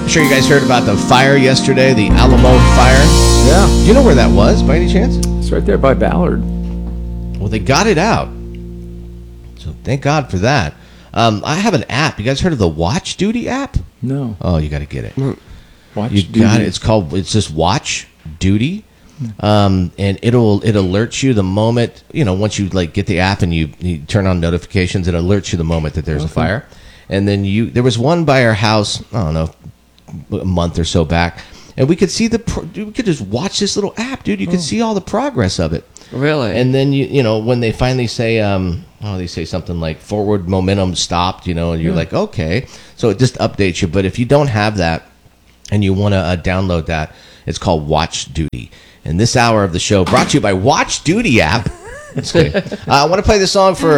sure you guys heard about the fire yesterday, the Alamo fire. Yeah. Do you know where that was, by any chance? It's right there by Ballard. Well, they got it out. So thank God for that. I have an app. You guys heard of the Watch Duty app? No. Oh, you got to get it. Watch You Duty. got it. It's just Watch Duty. And it alerts you the moment, once you get the app and you turn on notifications, it alerts you the moment that there's a fire. And then there was one by our house, I don't know, a month or so back, and we could see we could just watch this little app, dude. You could see all the progress of it. Really? And then when they finally say, they say something like forward momentum stopped, and you're like, okay, so it just updates you. But if you don't have that and you want to download that, it's called Watch Duty. And this hour of the show brought to you by Watch Duty app. Just kidding. I want to play this song for